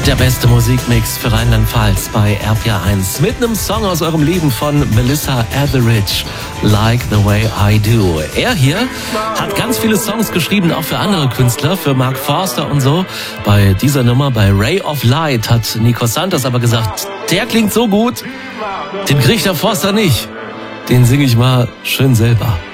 Der beste Musikmix für Rheinland-Pfalz bei RPR1 mit einem Song aus eurem Leben von Melissa Etheridge, Like the Way I Do. Er hier hat ganz viele Songs geschrieben, auch für andere Künstler, für Mark Forster und so. Bei dieser Nummer, bei Ray of Light, hat Nico Santos aber gesagt, der klingt so gut, den kriegt der Forster nicht. Den singe ich mal schön selber.